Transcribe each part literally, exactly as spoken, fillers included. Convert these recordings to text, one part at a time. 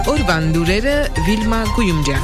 Օրվան լուրերը Վիլմա Գույումջյան։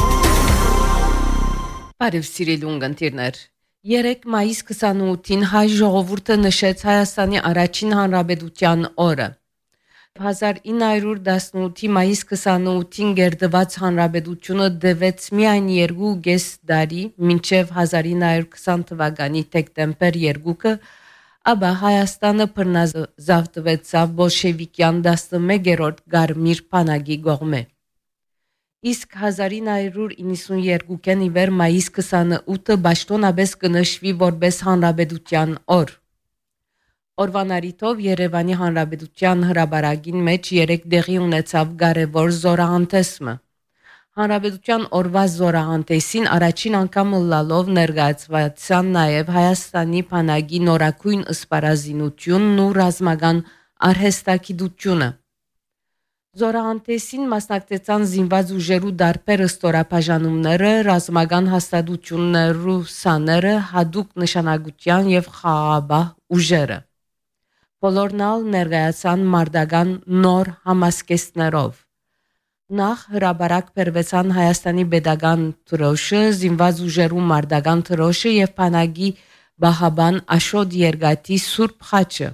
Բարև սիրելի ունգընտիրներ։ երեք մայիս քսանութին հայ ժողովուրդը նշեց Հայաստանի առաջին հանրապետության օրը։ հազար ինը հարյուր տասնութի մայիս քսանութին գերդված հանրապետությունը դեվեց միայն երկու կես տարի, մինչև հազար ինը հարյուր քսան թվականի դեկտեմբեր երկուքը, ապա Հայաստանը բռնազավթվեցավ բոլշևիկյան տասնմեկերորդ Գարմիր բանակի կողմէ։ Իսկ հազար ինը հարյուր իննսունյոթին ի վեր մայիս քսանութը պաշտոնապես կնշվի որպես հանրապետության օր։ Օրվան առիթով Երևանի հանրապետության հրապարակին մեջ երեք տեղի ունեցավ կարևոր զորահանդեսը։ Հանրապետության օրվա զորահանդեսին առաջին անգամ լալով ներկայացվեցան նաև Հայաստանի բանակի նորագույն սպառազինությունն ու ռազմական արհեստագիտությունը։ Զորահանդեսին մասնակցեցան զինված ուժերու դարբեր ստորաբաժանումները, ռազմական հաստատություններու սաները, հատուկ նշանակության եւ խաղաղապահ ուժերը։ Բոլորն ալ ներկայացան մարտական նոր համասկեստներով։ Նախ հրապարակ բերվեցան Հայաստանի պետական դրոշը, զինված ուժերու մարտական դրոշը եւ բանակի բահաբան Աշոտ Երգատի սուրբ խաչը։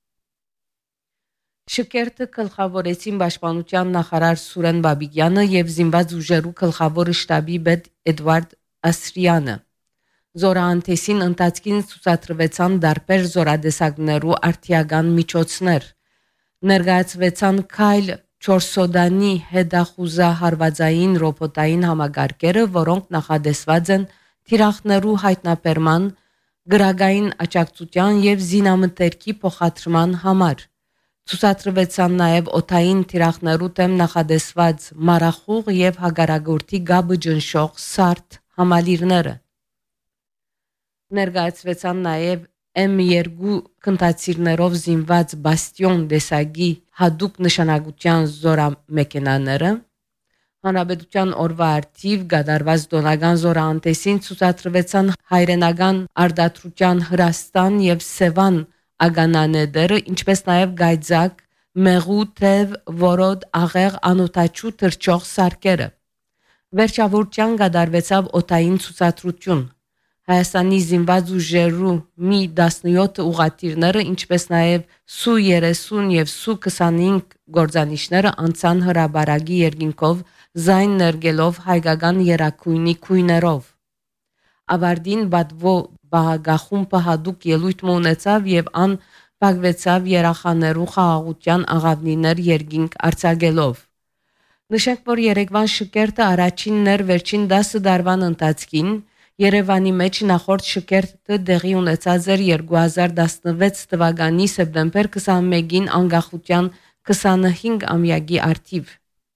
Շքերթը գլխավորեցին պաշտպանության նախարար Սուրեն Բաբիկյանը եւ զինված ուժերու գլխավոր շտաբի պետ Էդվարդ Ասրյանը։ Զորահանդեսին ընթացքին ցուցադրվեցան դարբեր զորադեսակներու արդիական միջոցներ։ Ներկայացվեցան քայլ չորսոդանի հետախուզա հարվածային ռոբոտային համակարգերը, որոնք նախադեсված են թիրախներու հայտնաբերման, գրագային աջակցության եւ զինամթերքի փոխադրման համար։ Ցուցադրվեցան նաև օթային թիրախներու դեմ նախադեсված մարախուղ եւ հագարագործի գաբը ջնշող սարդ համալիրները։ Ներկայացվեցան նաև էմ երկու քնտացիրներով զինված բաստիոն դեսագի հատուկ նշանակության զորամեքենաները։ Հանրապետության օրվա արդիվ գդարված դոնական զորահանդեսին ցուցադրվեցան հայրենական արդատրության հրաստան եւ Սևան ագանաներները, ինչպես նաև գայձակ, մեղու, թև, որոդ, աղեղ, անոթաչու թրջող սարքերը։ Վերջավորության գդարվեցավ օթային ցուցադրություն։ Հայաստանի զինված ուժերու մի տասնյոթ ուղղաթիռները, ինչպես նաև Սու երեսուն եւ Սու քսանհինգ գործանիչները անցան հրապարակի երկինքով զայն ներգելով հայկական երակույնի քույներով։ Ավարտին բադվո բահագախումբը հատուկ ելույթ ունեցավ եւ ան բաղվեցավ երախաներու խաղաղության աղավնիներ երկինք արձակելով։ Նշենք, որ Երևան շքերթը առաջինն էր վերջին դասը դարվան ընթացքին։ Երևանի մեջ նախորդ շքերթը տեղի ունեցած էր երկու հազար տասնվեց թվականի սեպտեմբեր քսանմեկին անկախության քսանհինգ ամյակի արդիվ։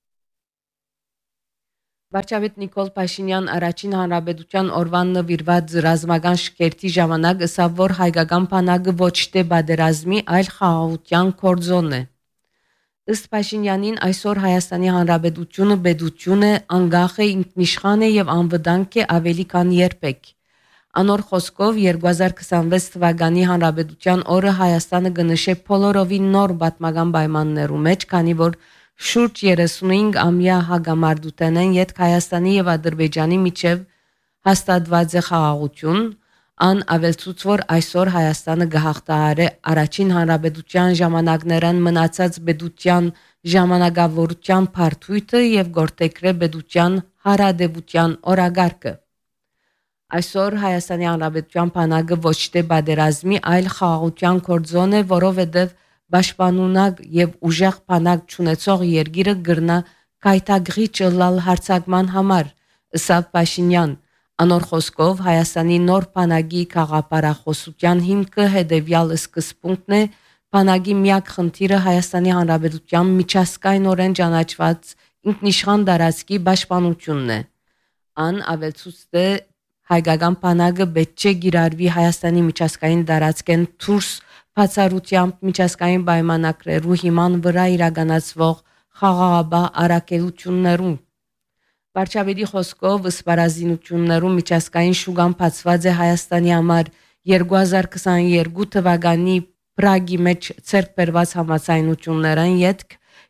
Վարչապետ Նիկոլ Փաշինյան առաջին հանրապետության օրվան նվիրված ռազմական շքերթի ժամանակ ասավ, որ հայկական բանակը ոչ թե բادرազմի, այլ խաղաղության կորձոն է։ Ըստ Փաշինյանին այսօր Հայաստանի հանրապետությունը պետություն է, անկախ է, ինքնիշխան է եւ անվտանգ է ավելի քան երբեք։ Անոր խոսքով երկու հազար քսանվեց թվականի հանրապետության օրը Հայաստանը կնշե բոլորովին նոր պատմական պայմաններու մեջ, քանի որ շուրջ երեսունհինգ ամյա հագամարտութենեն յետք Հայաստանի եւ Ադրբեջանի միջև հաստատված է խաղաղություն, ան ավելցուց որ այսօր Հայաստանը գահաղթահարե առաջին հանրապետության ժամանակներն մնացած պետության ժամանակավորության բարդույթը եւ գործեքրե պետության հարադեվության օրագարկը։ Այսօր Հայաստանի հանրապետության բանակը ոչ թե բادرազմի, այլ խաղաղության կորձոն է, որովհետեւ Պաշտպանունակ եւ ուժեղ բանակ չունեցող երկիրը գրնա կայտագրիչ լալ հարցակման համար, ըստ Փաշինյան։ Անոր խոսքով Հայաստանի նոր բանակի խաղապարախոսության հիմքը հետեւյալ սկզբունքն է, բանակի միակ խնդիրը Հայաստանի հանրապետության միջազգայինորեն ճանաչված ինքնիշխան տարածքի պաշտպանությունն է։ Ան ավելցուց թե հայկական բանակը պետք չէ գիրարվի Հայաստանի միջազգային տարածքեն դուրս բացառությամբ միջազգային պայմանագրերու հիման վրա իրականացվող խաղաղապահ առաքելություններում։ Վարչապետի խոսքով սպառազինություններու միջազգային շուկան բացված է Հայաստանի համար երկու հազար քսաներկու թվականի Պրագի մեջ ցերկ բերված համաձայնություններն յետք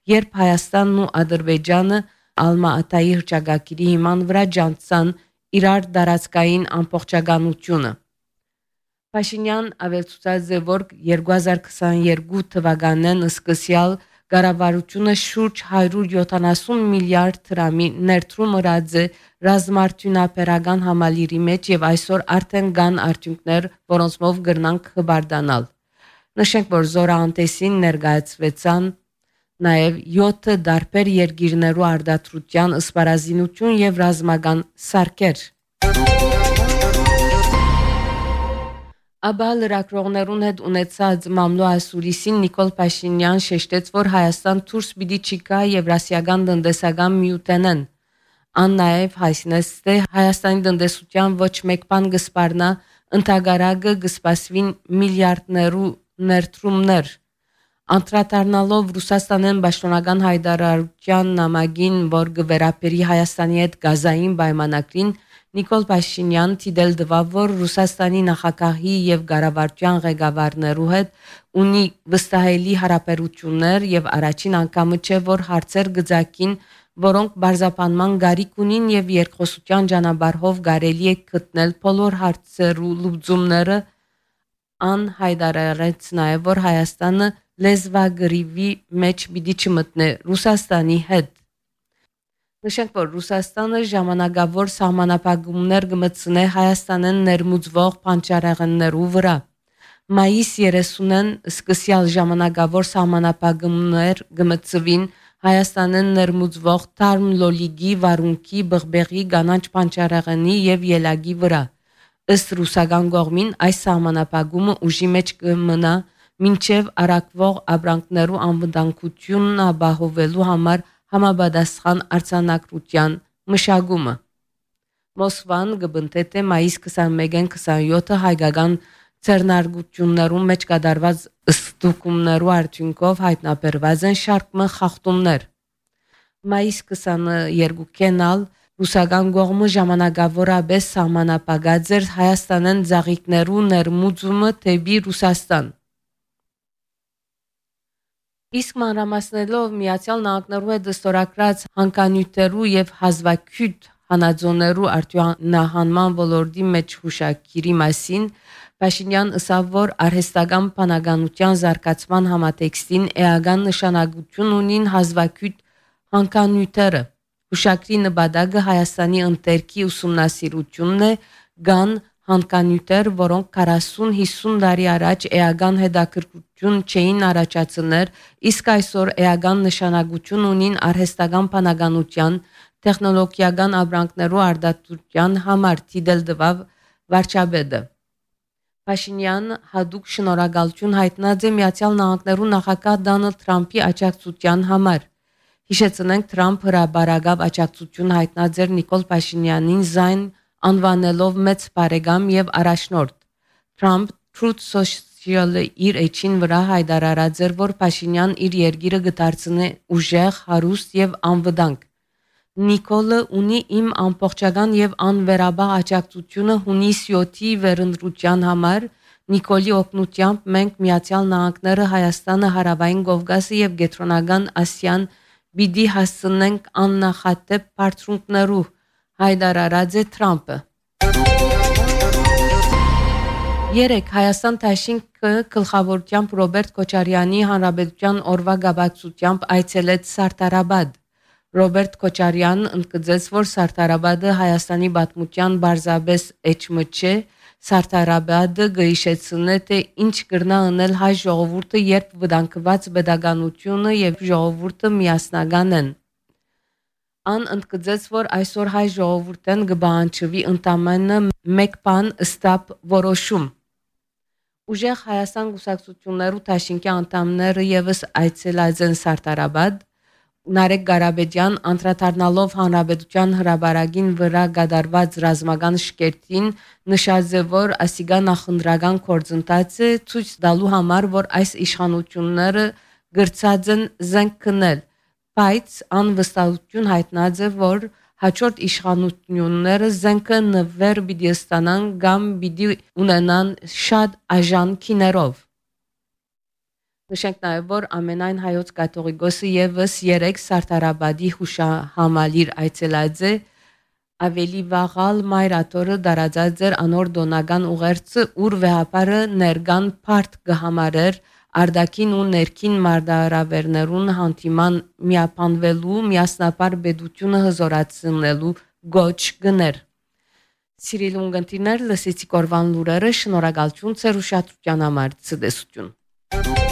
երբ Հայաստանն ու Ադրբեջանը Ալմա-Ատայի հռչակագիրի հիման վրա ջանցան իրար տարածքային ամբողջականությունը։ Փաշինյան ավելցուցած է, որ երկու հազար քսաներկու թվականին սկսյալ կառավարությունը շուրջ հարյուր յոթանասուն միլիարդ դրամի ներդրում ըրած է ռազմարտունաբերական համալիրի մեջ եւ այսօր արդեն կան արդյունքներ, որոնցով կգրնանք հբարդանալ։ Նշենք, որ զորահանտեսին ներկայացվեցան նաև յոթ դարբեր երկիրներու արդարության սպառազինություն եւ ռազմական սարքեր։ Աբա լրագրողներուն հետ ունեցած մամլո ասուրիսին Նիկոլ Փաշինյան շեշտեց, որ Հայաստան դուրս պիտի չգա Եվրասիական տնտեսական միութենեն։ Ան նաև հայտնեց, թե Հայաստանի տնտեսության ոչ մեկ բան կսպառնա, ընդհանրակը կսպասվին միլիարդներու ներդրումներ։ Անդրադառնալով Ռուսաստանեն պաշտոնական հայտարարության նամակին, որ կվերապերի Հայաստանի հետ գազային պայմանագրին, Նիկոլ Փաշինյան դիտել տվավ, որ Ռուսաստանի նախագահի եւ կառավարության ղեկավարներու հետ ունի վստահելի հարաբերություններ եւ առաջին անգամը չէ, որ հարցեր գծակին, որոնք բարձապանման գարիք ունին եւ երկխոսության ճանապարհով կարելի է գտնել բոլոր հարցերու լուծումները, ան հայտարարեց նաեւ, որ Հայաստանը լեզվագրիվի մեջ պիտի չմտնե Ռուսաստանի հետ։ Նշենք, որ Ռուսաստանը ժամանակավոր սահմանափակումներ կմտցնե Հայաստանեն ներմուծվող բանջարեղեններու վրա։ Մայիս երեսունին սկսյալ ժամանակավոր սահմանափակումներ կմտցվին Հայաստանեն ներմուծվող թարմ լոլիգի, վարունքի, բղբեղի, կանաչ բանջարեղենի եւ ելագի վրա։ Ըստ ռուսական կողմին այս սահմանափակումը ուժի մեջ կմնա մինչև արակվող ապրանքներու անվտանգությունն ապահովելու համար համապատասխան արձանագրության մշակումը։ Մոսկվան կբնտեթե մայիս քսանմեկին քսանյոթը հայկական ցերնարգություններում մեջ կատարված ստուգումներու արդյունքով հայտնաբերված են շարք խախտումներ։ Մայիս քսաներկուին ալ ռուսական կողմը ժամանակավորապես սահմանապակած էր Հայաստանեն ծաղիկներու ներմուծումը դեպի Ռուսաստան։ Իսկ մանրամասնելով Միացյալ Նահանգներու հետ ստորագրած հանկանյութերու եւ հազվագյուտ հանածոներու արտոնահանման ոլորտի մեջ հուշագիրի մասին Փաշինյան ըսավ, որ արհեստական բանականության զարգացման համատեքստին էական նշանակություն ունին հազվագյուտ հանկանյութերը։ Հուշագրի նպատակը Հայաստանի ընտերքի ուսումնասիրությունն է, կան հանկանյութեր, որոնք քառասուն-հիսուն տարի առաջ էական հետաքրքրություն չէին առաջացներ, իսկ այսօր էական նշանակություն ունին արհեստական բանականության, տեխնոլոգիական ապրանքներու արդարության համար, դիտել տվավ վարչապետը։ Փաշինյան հadoop շնորհակալություն հայտնած է Միացյալ Նահանգներու նախագահ Դոնալդ Թրամփի աջակցության համար։ Հիշեցնենք, Թրամփը հրաբարակավ աջակցություն հայտնած էր Նիկոլ Փաշինյանին զայն անվանելով մեծ բարեկամ եւ առաջնորդ։ Trump Truth Social-ը իր էջին վրա հայտարարած էր, որ Փաշինյան իր երկիրը կդարձնի ուժեղ, հարուստ եւ անվտանգ։ Նիկոլը ունի իմ ամբողջական եւ անվերաբար աջակցությունը հունիս յոթի վերընտրության համար։ Նիկոլի օգնությամբ մենք Միացյալ Նահանգները, Հայաստանը, Հարավային Կովկասը եւ Կենտրոնական Ասիան պիտի հասցնենք աննախադեպ բարձունքներու, հայտարարած է Թրամփը։ Երեք Հայաստան դաշինքը գլխավորությամբ Ռոբերտ Քոչարյանի հանրապետության օրվա գաբացությամբ այցելեց Սարտարաբադ։ Ռոբերտ Քոչարյանն ընդգծեց, որ Սարտարաբադը Հայաստանի պատմության բարձրաբես էջը չէ, Սարտարաբադը գիշեցնե, թե ինչ կրնա անել հայ ժողովուրդը, երբ վտանգված pedagogiությունը եւ ժողովուրդը միասնական են։ Ան ընդգծեց, որ այսօր հայ ժողովուրդեն կբանջվի ընդամենը մեկ բան ըստապ որոշում։ Ուժեղ Հայաստան կուսակցություններու դաշինքի անդամները եւս այցելած են Սարտարաբադ։ Նարեկ Ղարաբեդյան անդրադառնալով հանրապետության հրաբարագին վրա գդարված ռազմական շքերթին նշած է, որ ասիգա նախընտրական գործընթացը ցույց տալու համար, որ այս իշխանությունները գրծած են զենք քնել, բայց անվստահություն հայտնած է, որ հաջորդ իշխանությունները զենքը նվեր պիտի ստանան կամ պիտի ունենան շատ աժան քիներով։ Նշենք նաև, որ ամենայն հայոց կաթողիկոսը եւս երեք Սարդարաբադի հուշահամալիր այցելած է, ավելի վաղալ մայրաթորը դարածած էր անոր դոնական ուղերձը, ուր վեհապարը ներգան բարդ կհամարեր արդակին ու ներքին մարդահրավերներուն հանդիման միապանվելու, միասնապար բեդությունը հզորացնելու գոչ գներ։ Սիրելի ունգընտիրներ, լսեցիք օրվան լուրերը, շնորհակալություն ձեր ուշադրության համար, ցտեսություն։